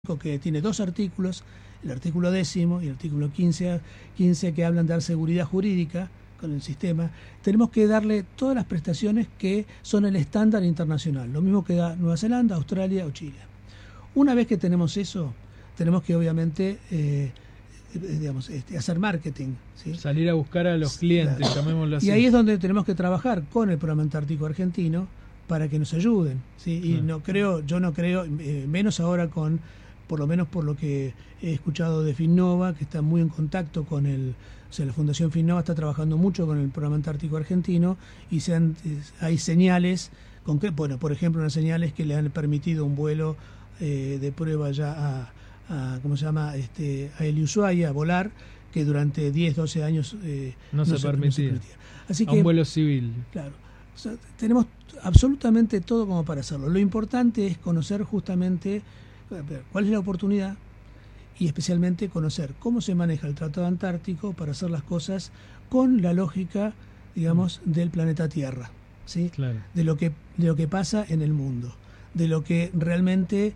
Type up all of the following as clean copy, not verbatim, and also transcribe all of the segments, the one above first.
que tiene dos artículos, el artículo 10º y el artículo 15 que hablan de dar seguridad jurídica con el sistema. Tenemos que darle todas las prestaciones que son el estándar internacional, lo mismo que da Nueva Zelanda, Australia o Chile. Una vez que tenemos eso, tenemos que obviamente hacer marketing, ¿sí? Salir a buscar a los clientes, claro. Llamémoslo así. Y ahí es donde tenemos que trabajar con el Programa Antártico Argentino para que nos ayuden, ¿sí? Y yo no creo, menos ahora por lo menos por lo que he escuchado de Finnova, que está muy en contacto con la Fundación Finnova está trabajando mucho con el Programa Antártico Argentino y hay señales, por ejemplo, unas señales que le han permitido un vuelo de prueba ya a El Ushuaia a volar, que durante 10, 12 años no se permitía. Así que, a un vuelo civil. Claro. O sea, tenemos absolutamente todo como para hacerlo. Lo importante es conocer justamente cuál es la oportunidad y especialmente conocer cómo se maneja el Tratado Antártico para hacer las cosas con la lógica, digamos, del planeta Tierra, ¿sí? Claro. De lo que pasa en el mundo, de lo que realmente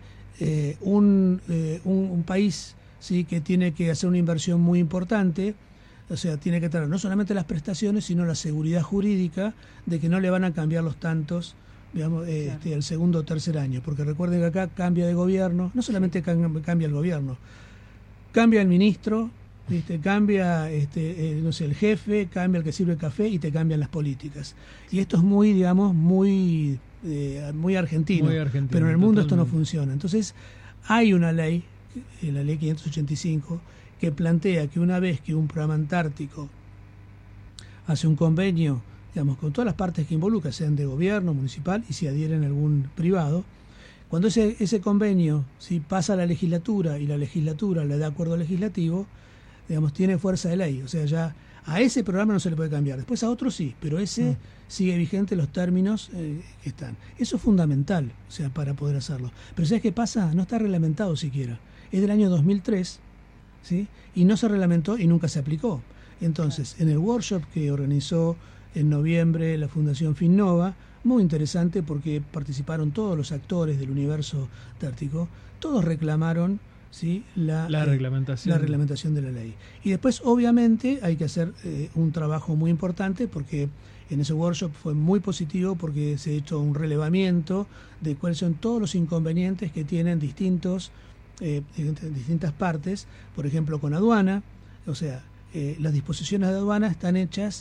un país, ¿sí?, que tiene que hacer una inversión muy importante. O sea, tiene que tener no solamente las prestaciones, sino la seguridad jurídica de que no le van a cambiar los tantos, digamos, el segundo o tercer año. Porque recuerden que acá cambia de gobierno, no solamente cambia el gobierno, cambia el ministro, ¿viste? Cambia el jefe, cambia el que sirve el café y te cambian las políticas. Y esto es muy, digamos, muy argentino, pero en el mundo esto no funciona. Entonces, hay una ley, la ley 585, que plantea que una vez que un programa antártico hace un convenio, digamos, con todas las partes que involucra, sean de gobierno, municipal, y si adhieren a algún privado, cuando ese convenio pasa a la legislatura y la legislatura le da acuerdo legislativo, digamos, tiene fuerza de ley. O sea, ya a ese programa no se le puede cambiar. Después a otro sí, pero ese sigue vigente los términos que están. Eso es fundamental, o sea, para poder hacerlo. Pero ¿sabes qué pasa? No está reglamentado siquiera. Es del año 2003, ¿sí? Y no se reglamentó y nunca se aplicó. Entonces, en el workshop que organizó en noviembre la Fundación Finnova, muy interesante porque participaron todos los actores del universo antártico, todos reclamaron, ¿sí?, la reglamentación de la ley. Y después, obviamente, hay que hacer un trabajo muy importante porque en ese workshop fue muy positivo porque se ha hecho un relevamiento de cuáles son todos los inconvenientes que tienen distintas partes, por ejemplo, con aduana. O sea, las disposiciones de aduana están hechas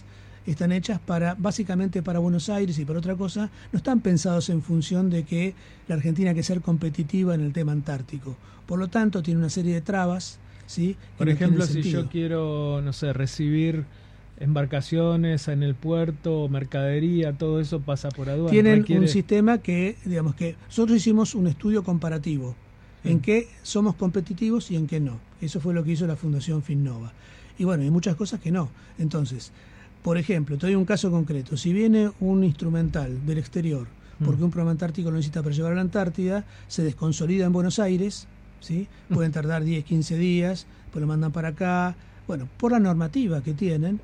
básicamente para Buenos Aires y para otra cosa, no están pensados en función de que la Argentina hay que ser competitiva en el tema antártico. Por lo tanto, tiene una serie de trabas, ¿sí? Por ejemplo, si yo quiero, no sé, recibir embarcaciones en el puerto, mercadería, todo eso pasa por aduana. Tienen un sistema que, digamos, que nosotros hicimos un estudio comparativo en qué somos competitivos y en qué no. Eso fue lo que hizo la Fundación Finnova. Y bueno, hay muchas cosas que no. Entonces, por ejemplo, te doy un caso concreto. Si viene un instrumental del exterior, porque un programa antártico lo necesita para llevar a la Antártida, se desconsolida en Buenos Aires, ¿sí? Pueden tardar 10, 15 días, pues lo mandan para acá, bueno, por la normativa que tienen.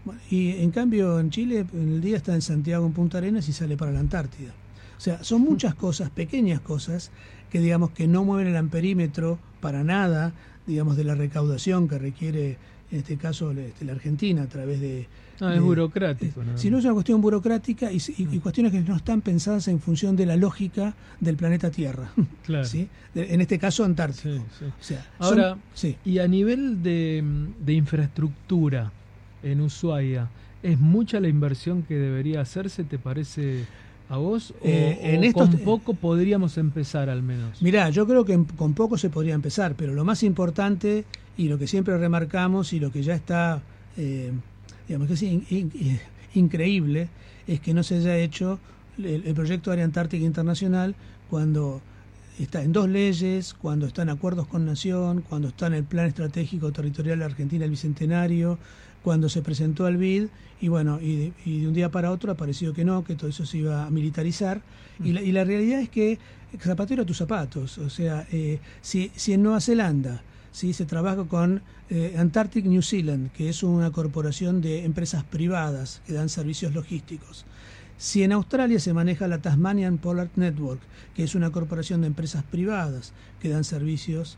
Y en cambio en Chile, en el día está en Santiago, en Punta Arenas, y sale para la Antártida. O sea, son muchas cosas, pequeñas cosas, que digamos que no mueven el amperímetro para nada, digamos, de la recaudación que requiere, en este caso, la Argentina a través de... es burocrático. Si no es una cuestión burocrática y cuestiones que no están pensadas en función de la lógica del planeta Tierra. Claro. ¿Sí? En este caso, Antártico. Sí, sí. O sea, ahora, y a nivel de infraestructura en Ushuaia, ¿es mucha la inversión que debería hacerse, te parece a vos? ¿O con poco podríamos empezar al menos? Mirá, yo creo que con poco se podría empezar, pero lo más importante y lo que siempre remarcamos y lo que ya está... digamos que es increíble, es que no se haya hecho el proyecto de Área Antártica Internacional cuando está en 2 leyes, cuando está en acuerdos con Nación, cuando está en el Plan Estratégico Territorial de Argentina, el Bicentenario, cuando se presentó al BID, y bueno, y de un día para otro apareció que no, que todo eso se iba a militarizar, y la realidad es que zapatero a tus zapatos. O sea, si en Nueva Zelanda, ¿sí?, se trabaja con Antarctic New Zealand, que es una corporación de empresas privadas que dan servicios logísticos. Si en Australia se maneja la Tasmanian Polar Network, que es una corporación de empresas privadas que dan servicios